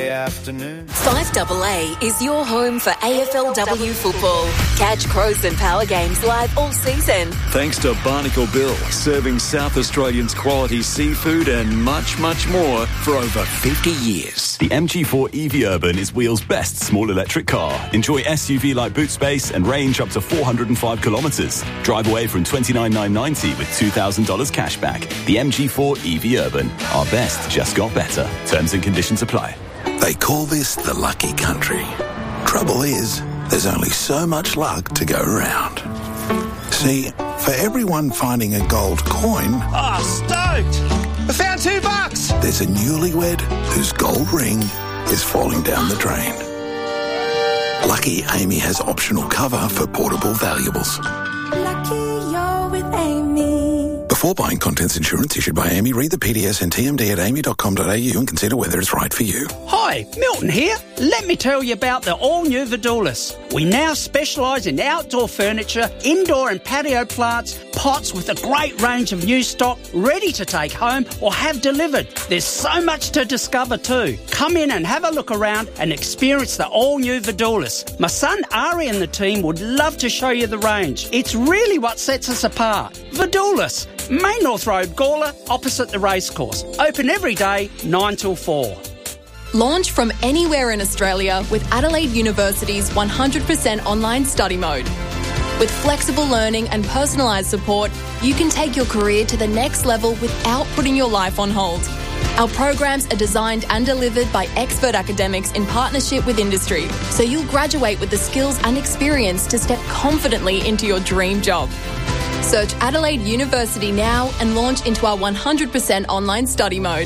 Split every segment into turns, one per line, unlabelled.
afternoon.
5AA is your home for AFLW football. Catch Crows and Power games live all season.
Thanks to Barnacle Bill, serving South Australians quality seafood and much, much more for over 50 years.
The MG4 EV Urban is Wheels' best small electric car. Enjoy SUV-like boot space and range up to 405 kilometres. Drive away from $29,990 with $2,000 cash back. The MG4 EV Urban. Our best just got better. Terms and conditions apply.
They call this the lucky country. Trouble is, there's only so much luck to go around. See, for everyone finding a gold coin...
Oh, stoked! I found $2!
There's a newlywed whose gold ring is falling down the drain. Lucky Amy has optional cover for portable valuables.
Lucky you're with Amy.
Before buying contents insurance issued by Amy, read the PDS and TMD at amy.com.au and consider whether it's right for you.
Hi, Milton here. Let me tell you about the all-new Vidulis. We now specialise in outdoor furniture, indoor and patio plants, pots with a great range of new stock ready to take home or have delivered. There's so much to discover too. Come in and have a look around and experience the all-new Vidulis. My son Ari and the team would love to show you the range. It's really what sets us apart. Vidulis, Main North Road, Gawler, opposite the racecourse. Open every day, 9 till 4.
Launch from anywhere in Australia with Adelaide University's 100% online study mode. With flexible learning and personalised support, you can take your career to the next level without putting your life on hold. Our programs are designed and delivered by expert academics in partnership with industry, so you'll graduate with the skills and experience to step confidently into your dream job. Search Adelaide University now and launch into our 100% online study mode.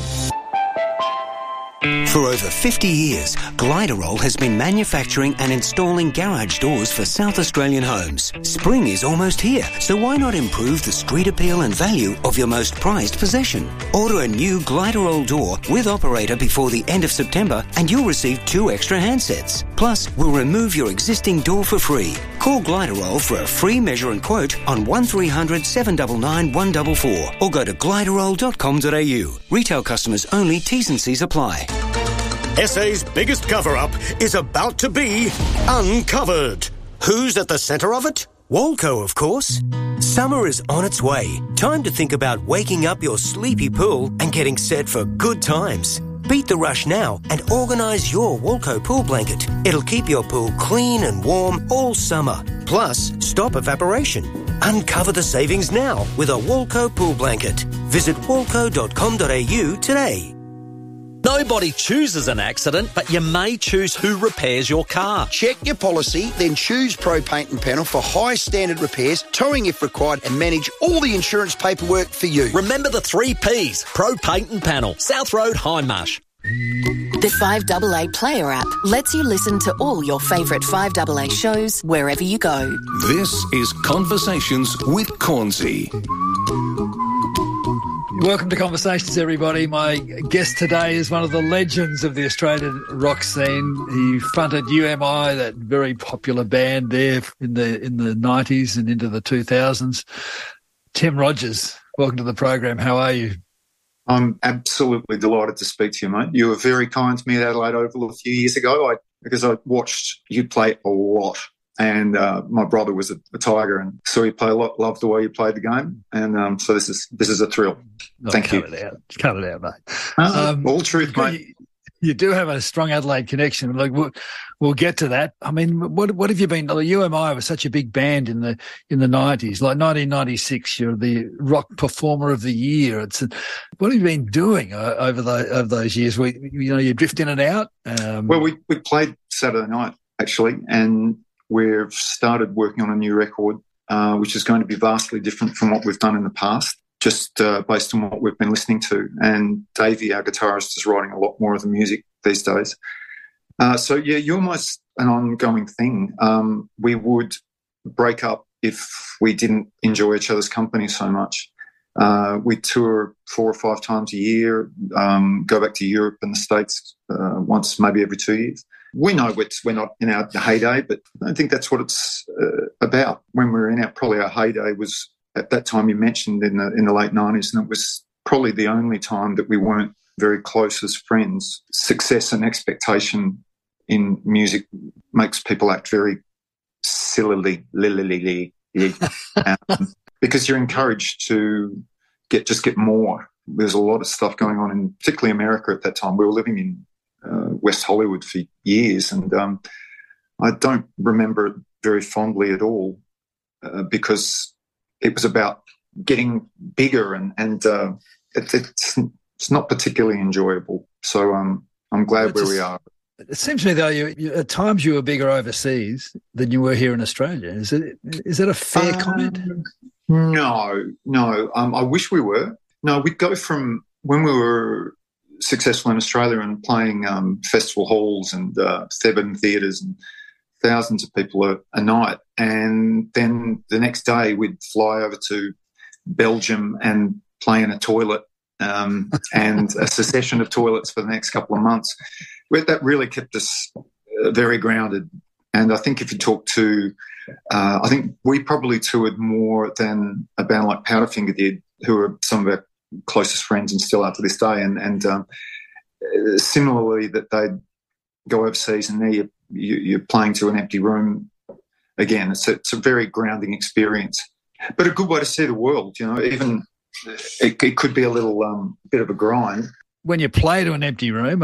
For over 50 years, Gliderol has been manufacturing and installing garage doors for South Australian homes. Spring is almost here, so why not improve the street appeal and value of your most prized possession? Order a new Gliderol door with operator before the end of September and you'll receive 2 extra handsets. Plus, we'll remove your existing door for free. Call Gliderol for a free measure and quote on 1300 799 144 or go to gliderol.com.au. Retail customers only, T's and C's apply.
SA's biggest cover-up is about to be uncovered. Who's at the centre of it? Walco, of course. Summer is on its way. Time to think about waking up your sleepy pool and getting set for good times. Beat the rush now and organise your Walco pool blanket. It'll keep your pool clean and warm all summer. Plus, stop evaporation. Uncover the savings now with a Walco pool blanket. Visit walco.com.au today.
Nobody chooses an accident, but you may choose who repairs your car.
Check your policy, then choose Pro Paint and Panel for high standard repairs, towing if required, and manage all the insurance paperwork for you.
Remember the 3 Ps. Pro Paint and Panel. South Road, Hindmarsh.
The 5AA Player app lets you listen to all your favourite 5AA shows wherever you go.
This is Conversations with Cornsey.
Welcome to Conversations, everybody. My guest today is one of the legends of the Australian rock scene. He fronted UMI, that very popular band there in the 90s and into the 2000s. Tim Rogers, welcome to the program. How are you?
I'm absolutely delighted to speak to you, mate. You were very kind to me at Adelaide Oval a few years ago because I watched you play a lot. And my brother was a Tiger and saw you play a lot, loved the way you played the game. And so this is a thrill. Thank you.
Cut it out, mate.
All truth, mate.
You do have a strong Adelaide connection. Like we'll get to that. I mean, what have you been? UMI was such a big band in the 90s. Like 1996, you're the rock performer of the year. What have you been doing over those years? You drift in and out.
Well, we played Saturday night actually, and we've started working on a new record, which is going to be vastly different from what we've done in the past, just based on what we've been listening to. And Davey, our guitarist, is writing a lot more of the music these days. So, yeah, you're almost an ongoing thing. We would break up if we didn't enjoy each other's company so much. We tour 4 or 5 times a year, go back to Europe and the States once, maybe every 2 years. We know we're not in our heyday, but I don't think that's what it's about. When we were in probably our heyday was at that time you mentioned in the late 90s, and it was probably the only time that we weren't very close as friends. Success and expectation in music makes people act very sillily, because you're encouraged to get more. There's a lot of stuff going on in particularly America at that time. We were living in West Hollywood for years, and I don't remember it very fondly at all because it was about getting bigger, and it's not particularly enjoyable. So I'm glad where we are.
It seems to me, though, you at times you were bigger overseas than you were here in Australia. Is that a fair comment?
No. I wish we were. No, we'd go from when we were successful in Australia and playing festival halls and Theban theatres and thousands of people a night, and then the next day we'd fly over to Belgium and play in a toilet and a succession of toilets for the next couple of months. That really kept us very grounded. And I think if you talk to, I think we probably toured more than a band like Powderfinger did, who are some of our closest friends and still are to this day. And similarly, that they'd go overseas and there you're playing to an empty room again. It's a very grounding experience, but a good way to see the world. You know, even it could be a little bit of a grind.
When you play to an empty room,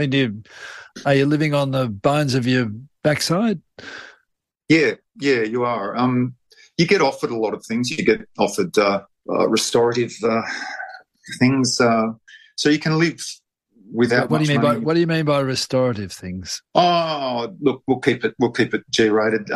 are you living on the bones of your backside?
Yeah, you are. You get offered a lot of things. You get offered restorative things, so you can live without.
What do you mean by restorative things?
Oh, look, we'll keep it G-rated.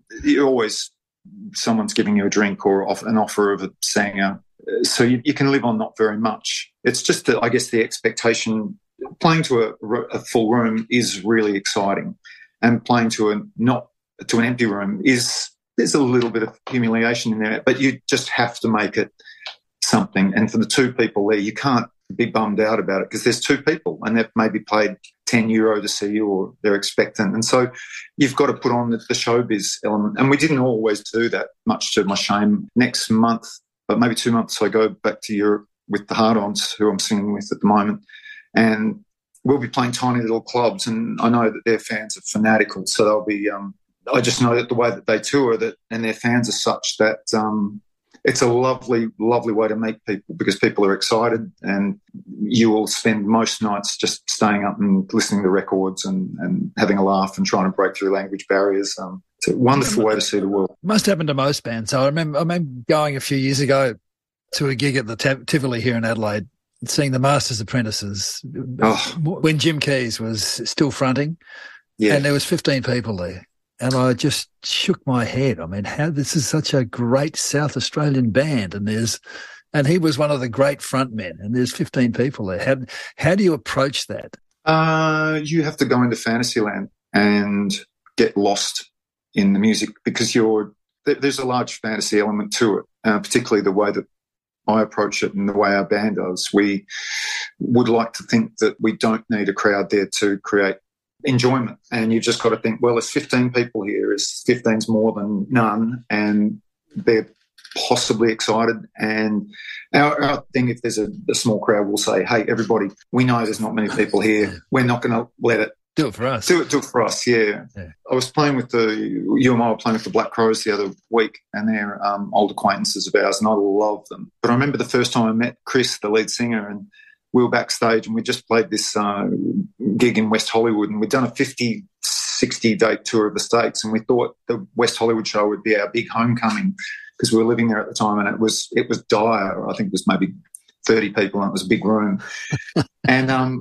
Someone's giving you a drink or an offer of a singer. So you can live on not very much. It's just that I guess the expectation, playing to a full room is really exciting, and playing to an empty room there's a little bit of humiliation in there, but you just have to make it something. And for the two people there, you can't be bummed out about it because there's two people and they've maybe paid €10 to see you, or they're expectant. And so you've got to put on the showbiz element. And we didn't always do that, much to my shame. Next month, but maybe 2 months, I go back to Europe with the Hard-Ons, who I'm singing with at the moment, and we'll be playing tiny little clubs, and I know that their fans are fanatical, so they'll be I just know that the way that they tour and their fans are such that it's a lovely, lovely way to meet people, because people are excited, and you will spend most nights just staying up and listening to records and having a laugh and trying to break through language barriers. It's a wonderful way to see the world.
Must happen to most bands. So I remember going a few years ago to a gig at the Tivoli here in Adelaide, seeing the Masters Apprentices when Jim Keys was still fronting, and there was 15 people there. And I just shook my head. I mean, this is such a great South Australian band, and he was one of the great frontmen, and there's 15 people there. How do you approach that?
You have to go into Fantasyland and get lost in the music, because there's a large fantasy element to it, particularly the way that I approach it and the way our band does. We would like to think that we don't need a crowd there to create enjoyment, and you've just got to think, well, there's 15 people here, 15's more than none, and they're possibly excited. And our thing, if there's a small crowd, we'll say, hey, everybody, we know there's not many people here, we're not going to let it
do it for us.
Do it for us, yeah. I was playing with you and I were playing with the Black Crowes the other week, and they're old acquaintances of ours, and I love them. But I remember the first time I met Chris, the lead singer, and we were backstage, and we just played this gig in West Hollywood, and we'd done a 50, 60-date tour of the States, and we thought the West Hollywood show would be our big homecoming, because we were living there at the time, and it was dire. I think it was maybe 30 people, and it was a big room. And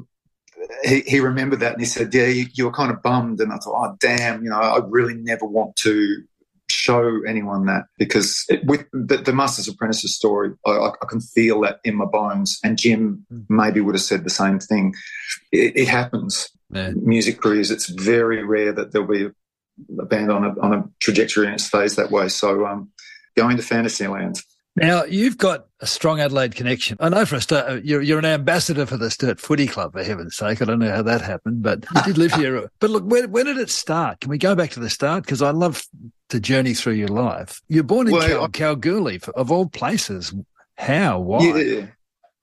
he remembered that, and he said, yeah, you were kind of bummed. And I thought, oh, damn, I really never want to show anyone that, because with the Masters Apprentices story, I can feel that in my bones, and Jim maybe would have said the same thing. It happens. Yeah. Music careers, it's very rare that there'll be a band on a trajectory and it stays that way. So going to Fantasyland.
Now, you've got a strong Adelaide connection. I know for a start, you're an ambassador for the Sturt Footy Club, for heaven's sake. I don't know how that happened, but you did live here. But look, where did it start? Can we go back to the start? Because I love to journey through your life. You're born in Kalgoorlie, of all places. How? Why?
Yeah.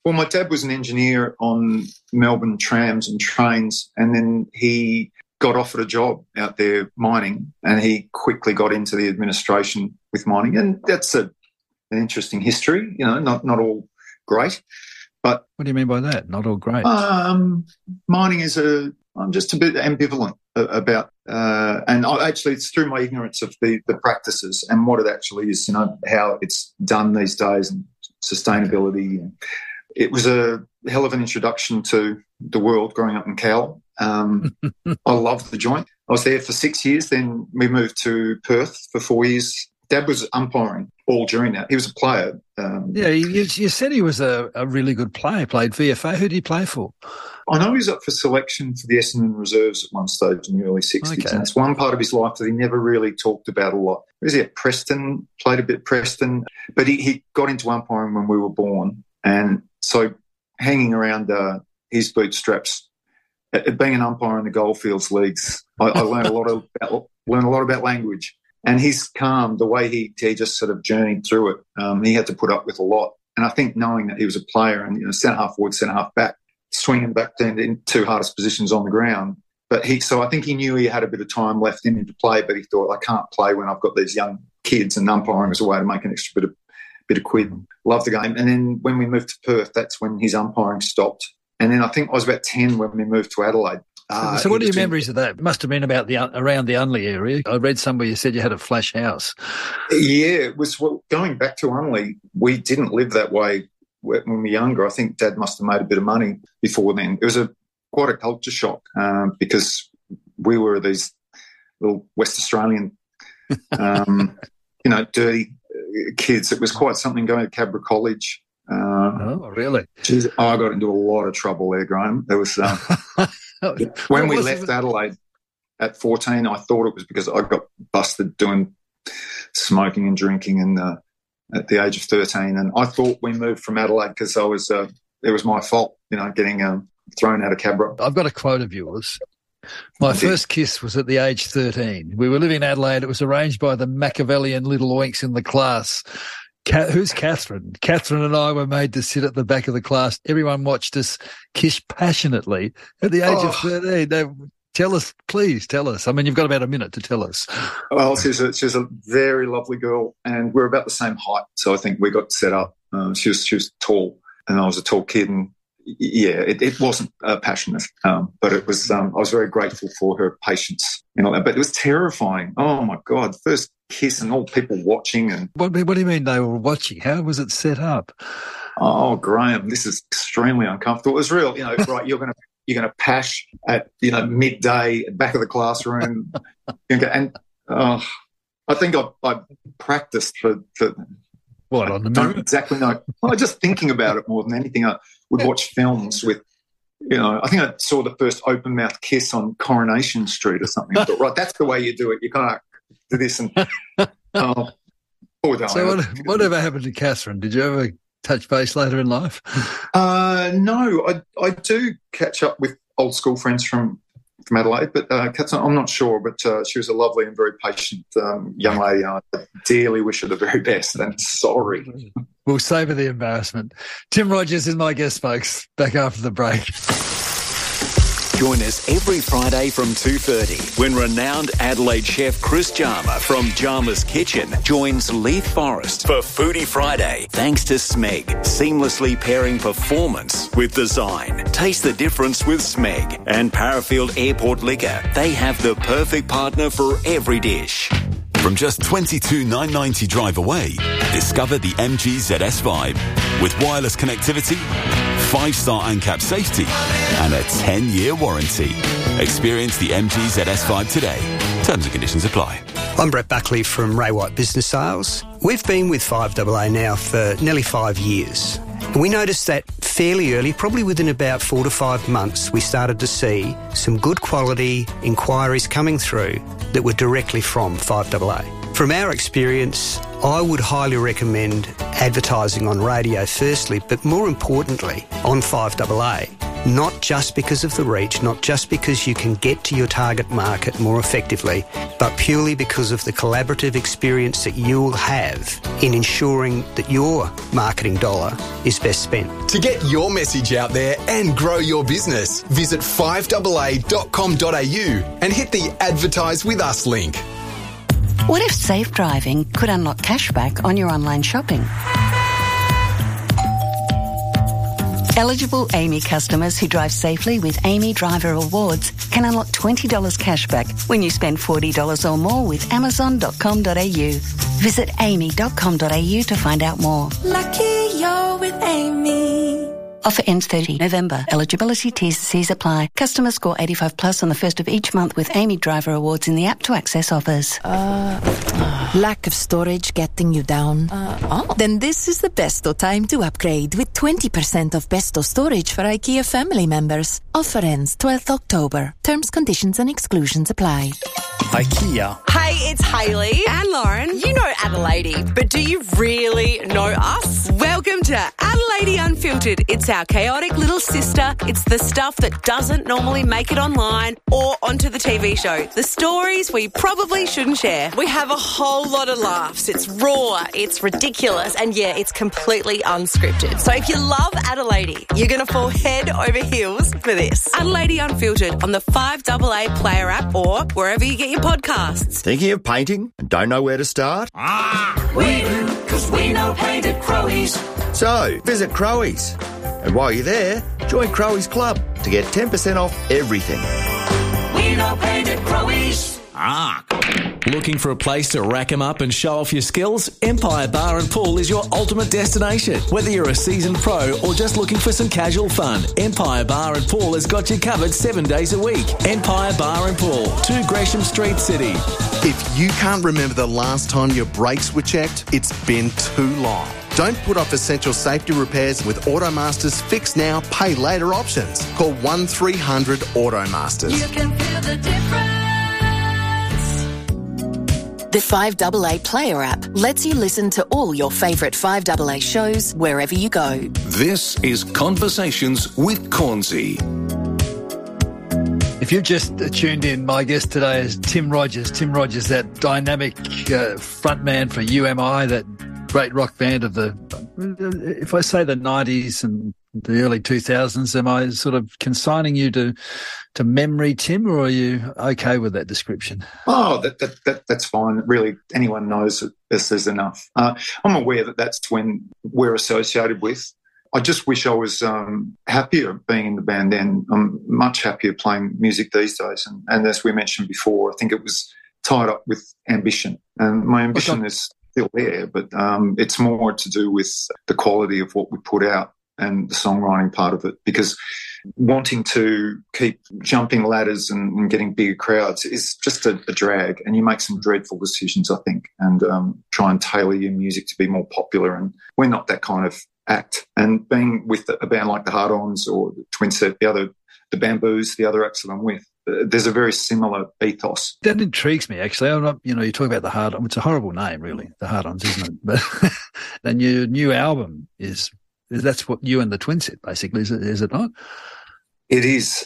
Well, my dad was an engineer on Melbourne trams and trains, and then he got offered a job out there mining, and he quickly got into the administration with mining. And that's an interesting history, not all great. But
what do you mean by that? Not all great?
Mining is I'm just a bit ambivalent about, and it's through my ignorance of the practices and what it actually is, how it's done these days and sustainability. It was a hell of an introduction to the world growing up in Cowell. I loved the joint. I was there for 6 years. Then we moved to Perth for 4 years. Dad was umpiring all during that. He was a player.
You said he was a really good player, played VFA. Who did he play for?
I know he was up for selection for the Essendon Reserves at one stage in the early 60s. Okay. And it's one part of his life that he never really talked about a lot. Was he at Preston? Played a bit at Preston. But he got into umpiring when we were born. And so hanging around his bootstraps, being an umpire in the Goldfields leagues, I learned a lot about language. And his calm, the way he just sort of journeyed through it, he had to put up with a lot. And I think knowing that he was a player and centre half forward, centre half back, swinging back then in two hardest positions on the ground. So I think he knew he had a bit of time left in him to play, but he thought, I can't play when I've got these young kids, and umpiring was a way to make an extra bit of quid. Loved the game. And then when we moved to Perth, that's when his umpiring stopped. And then I think I was about 10 when we moved to Adelaide.
So what are your memories of that? It must have been about around the Unley area. I read somewhere you said you had a flash house.
Yeah, it was. Well, going back to Unley, we didn't live that way when we were younger. I think Dad must have made a bit of money before then. It was quite a culture shock because we were these little West Australian, dirty kids. It was quite something going to Cabra College.
Oh, really?
Geez, I got into a lot of trouble there, Graham. There was when we left Adelaide at 14, I thought it was because I got busted doing smoking and drinking at the age of 13, and I thought we moved from Adelaide because it was my fault, getting thrown out of Cabra.
I've got a quote of yours. My first kiss was at the age 13. We were living in Adelaide. It was arranged by the Machiavellian little oinks in the class. Who's Catherine? Catherine and I were made to sit at the back of the class. Everyone watched us kiss passionately at the age of 13. Now, tell us, please tell us. I mean, you've got about a minute to tell us.
Well, she's a very lovely girl, and we're about the same height, so I think we got set up. She was tall, and I was a tall kid, and it wasn't passionate, but it was. I was very grateful for her patience, but it was terrifying. Oh my God, first kiss and all people watching. And
what do you mean they were watching? How was it set up?
Oh, Graham, this is extremely uncomfortable. It was real. Right? You're gonna pash at midday at the back of the classroom, and I think I practiced for.
What, on the
mirror?
Don't
exactly know. Well, just thinking about it more than anything. I would watch films with, I think I saw the first open mouth kiss on Coronation Street or something. I thought, right, that's the way you do it. You can't do this and poor darling.
So whatever happened to Catherine? Did you ever touch base later in life?
No, I do catch up with old school friends from Adelaide, but Catherine, I'm not sure, but she was a lovely and very patient young lady. I dearly wish her the very best, and sorry.
We'll savour the embarrassment. Tim Rogers is my guest, folks. Back after the break.
Join us every Friday from 2:30 when renowned Adelaide chef Chris Jarma from Jarma's Kitchen joins Leith Forrest for Foodie Friday. Thanks to Smeg, seamlessly pairing performance with design. Taste the difference with Smeg and Parafield Airport Liquor. They have the perfect partner for every dish.
From just $22,990 drive away, discover the MG ZS Vibe with wireless connectivity, 5-star ANCAP safety, and a 10-year warranty. Experience the MG ZS Vibe today. Terms and conditions apply.
I'm Brett Buckley from Ray White Business Sales. We've been with 5AA now for nearly 5 years. We noticed that fairly early, probably within about 4 to 5 months, we started to see some good quality inquiries coming through that were directly from 5AA. From our experience, I would highly recommend advertising on radio firstly, but more importantly on 5AA, not just because of the reach, not just because you can get to your target market more effectively, but purely because of the collaborative experience that you'll have in ensuring that your marketing dollar is best spent.
To get your message out there and grow your business, visit 5AA.com.au and hit the Advertise With Us link.
What if safe driving could unlock cashback on your online shopping? Eligible Amy customers who drive safely with Amy Driver Awards can unlock $20 cashback when you spend $40 or more with Amazon.com.au. Visit amy.com.au to find out more.
Lucky you're with Amy.
Offer ends 30 November. Eligibility T&Cs apply. Customers score 85 plus on the first of each month with Amy Driver Awards in the app to access offers.
Lack of storage getting you down? Then this is the Besto time to upgrade with 20% off Besto storage for IKEA family members. Offer ends 12th October. Terms, conditions and exclusions apply.
IKEA. Hey, it's Hayley and Lauren. You know Adelaide, but do you really know us? Welcome to Adelaide Unfiltered. It's our chaotic little sister. It's the stuff that doesn't normally make it online or onto the TV show. The stories we probably shouldn't share. We have a whole lot of laughs. It's raw, it's ridiculous, and yeah, it's completely unscripted. So if you love Adelaide, you're going to fall head over heels for this. Adelaide Unfiltered on the 5AA Player app or wherever you get your podcasts.
Thinking of painting and don't know where to start?
We do, because we know paint at Crowies.
So, visit Crowies. And while you're there, join Crowies Club to get 10% off everything.
We know paint at Crowies.
Looking for a place to rack 'em up and show off your skills? Empire Bar and Pool is your ultimate destination. Whether you're a seasoned pro or just looking for some casual fun, Empire Bar and Pool has got you covered 7 days a week. Empire Bar and Pool, 2 Gresham Street, City.
If you can't remember the last time your brakes were checked, it's been too long. Don't put off essential safety repairs with Automaster's Fix Now, Pay Later options. Call 1300 Automasters.
You can feel the difference.
The 5AA Player app lets you listen to all your favourite 5AA shows wherever you go.
This is Conversations with Cornsey.
If you've just tuned in, my guest today is Tim Rogers. Tim Rogers, that dynamic frontman for UMI, that great rock band of the, if I say the 90s and the early 2000s, am I sort of consigning you to memory, Tim, or are you okay with that description?
Oh, that's fine. Really, anyone knows that this is enough. I'm aware that that's when we're associated with. I just wish I was happier being in the band then. I'm much happier playing music these days. And as we mentioned before, I think it was tied up with ambition. And my ambition is still there, but it's more to do with the quality of what we put out and the songwriting part of it, because wanting to keep jumping ladders and getting bigger crowds is just a drag, and you make some dreadful decisions, I think, and try and tailor your music to be more popular, and we're not that kind of act. And being with a band like the Hard-Ons or the Twin Set, the Bamboos, the other acts that I'm with, there's a very similar ethos.
That intrigues me, actually. I'm not, you talk about the Hard-Ons. It's a horrible name, really, the Hard-Ons, isn't it? But then your new album that's what you and the Twin Set, basically, is it not?
It is.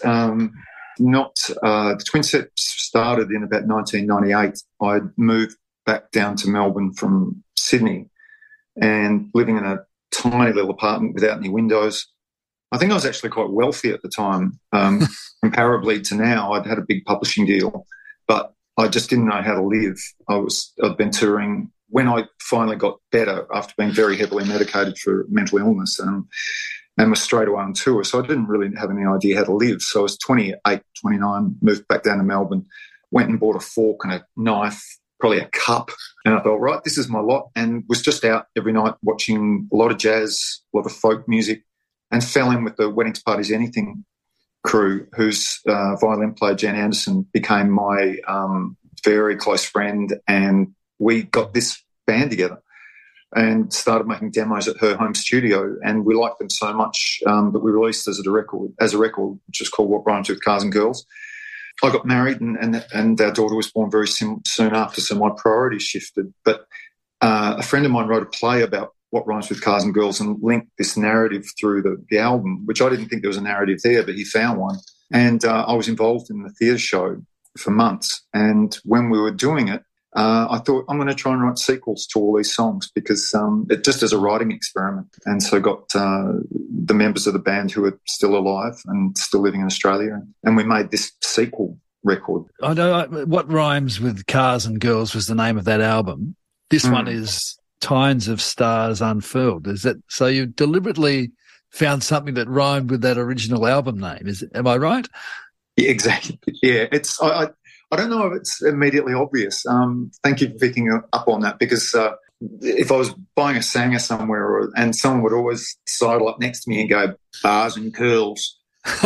The Twin Set started in about 1998. I moved back down to Melbourne from Sydney and living in a tiny little apartment without any windows. I think I was actually quite wealthy at the time, comparably to now. I'd had a big publishing deal, but I just didn't know how to live. I'd been touring. When I finally got better after being very heavily medicated for mental illness and was straight away on tour, so I didn't really have any idea how to live. So I was 28, 29, moved back down to Melbourne, went and bought a fork and a knife, probably a cup, and I thought, right, this is my lot, and was just out every night watching a lot of jazz, a lot of folk music, and fell in with the Weddings Parties Anything crew, whose violin player, Jan Anderson, became my very close friend, and we got this band together and started making demos at her home studio, and we liked them so much that we released as a record, which is called What Rhymes with Cars and Girls. I got married and our daughter was born very soon after, so my priorities shifted. But a friend of mine wrote a play about What Rhymes with Cars and Girls and linked this narrative through the album, which I didn't think there was a narrative there, but he found one. And I was involved in the theatre show for months. And when we were doing it, I thought, I'm going to try and write sequels to all these songs because it just as a writing experiment. And so got the members of the band who are still alive and still living in Australia. And we made this sequel record.
I know What Rhymes with Cars and Girls was the name of that album. This one is Tines of Stars Unfurled. Is that so? You deliberately found something that rhymed with that original album name. Am I right?
Yeah, exactly. Yeah, it's. I don't know if it's immediately obvious. Thank you for picking up on that because if I was buying a Sanger somewhere and someone would always sidle up next to me and go, bars and curls.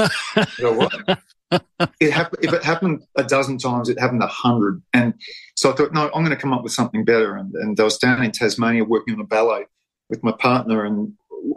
So what? If it happened a dozen times, it happened 100. And so I thought, no, I'm going to come up with something better. And I was down in Tasmania working on a ballet with my partner, and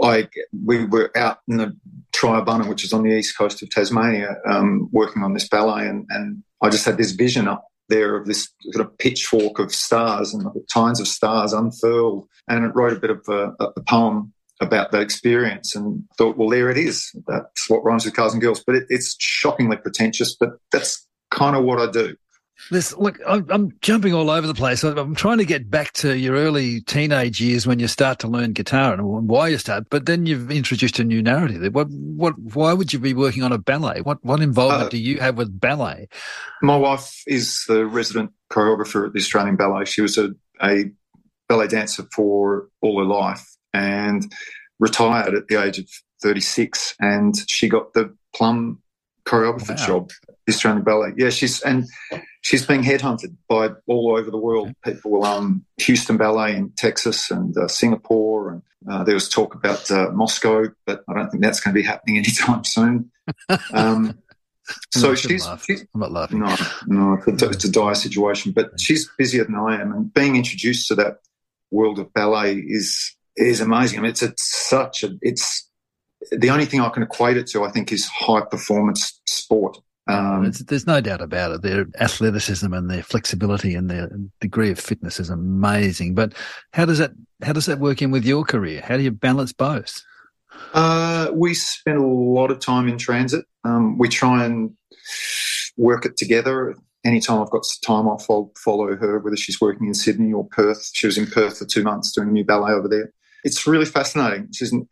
we were out in the Triabunna, which is on the east coast of Tasmania, working on this ballet. And I just had this vision up there of this sort of pitchfork of stars and tines of stars unfurled. And it wrote a bit of a poem about that experience and thought, well, there it is. That's What Rhymes with Cars and Girls. But it's shockingly pretentious, but that's kind of what I do.
Look, I'm jumping all over the place. I'm trying to get back to your early teenage years when you start to learn guitar and why you start. But then you've introduced a new narrative. Why would you be working on a ballet? What involvement do you have with ballet?
My wife is the resident choreographer at the Australian Ballet. She was a ballet dancer for all her life and retired at the age of 36. And she got the plum choreographer job at the Australian Ballet. Yeah, she's being headhunted by all over the world. People, Houston Ballet in Texas and Singapore, and there was talk about Moscow, but I don't think that's going to be happening anytime soon. So I'm
not laughing.
No, it's a dire situation, but she's busier than I am, and being introduced to that world of ballet is amazing. I mean, it's the only thing I can equate it to, I think, is high performance sport.
There's no doubt about it. Their athleticism and their flexibility and their degree of fitness is amazing. But how does that work in with your career? How do you balance both?
We spend a lot of time in transit. We try and work it together. Anytime I've got time off, I'll follow her, whether she's working in Sydney or Perth. She was in Perth for 2 months doing a new ballet over there. It's really fascinating.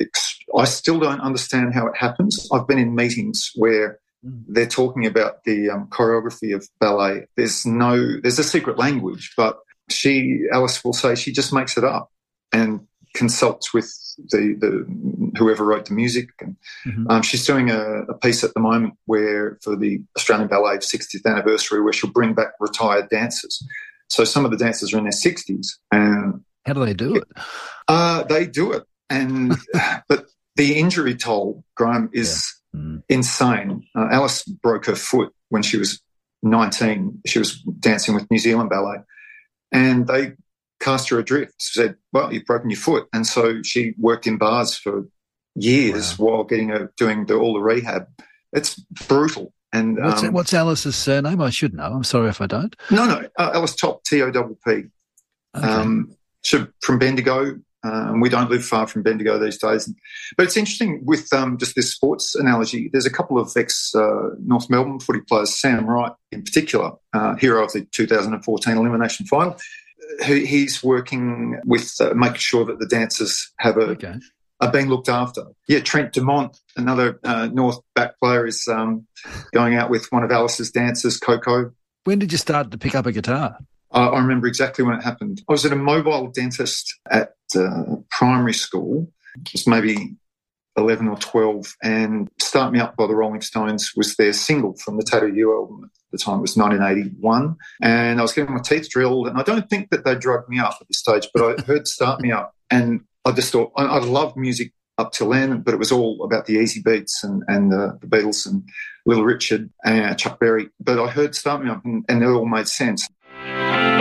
I still don't understand how it happens. I've been in meetings where they're talking about the choreography of ballet. There's a secret language, but Alice will say she just makes it up and consults with the whoever wrote the music. And she's doing a piece at the moment for the Australian Ballet 60th anniversary where she'll bring back retired dancers. So some of the dancers are in their 60s. And
how do they do it?
They do it. And but the injury toll, Graham, is insane. Alice broke her foot when she was 19. She was dancing with New Zealand Ballet, and they cast her adrift. Said, well, you've broken your foot. And so she worked in bars for years while doing all the rehab. It's brutal. And
what's Alice's surname? I should know. I'm sorry if I don't.
No. Alice Topp, T-O-P-P. Okay. She's from Bendigo. We don't live far from Bendigo these days. But it's interesting with just this sports analogy. There's a couple of ex-North Melbourne footy players, Sam Wright in particular, hero of the 2014 elimination final. He's working with making sure that the dancers are being looked after. Yeah, Trent Dumont, another North back player, is going out with one of Alice's dancers, Coco.
When did you start to pick up a guitar?
I remember exactly when it happened. I was at a mobile dentist at primary school. It was maybe 11 or 12, and Start Me Up by the Rolling Stones was their single from the Tattoo You album. At the time it was 1981, and I was getting my teeth drilled, and I don't think that they drugged me up at this stage, but I heard Start Me Up, and I just thought, I loved music up till then, but it was all about the Easy Beats and the Beatles and Little Richard and Chuck Berry. But I heard Start Me Up, and it all made sense.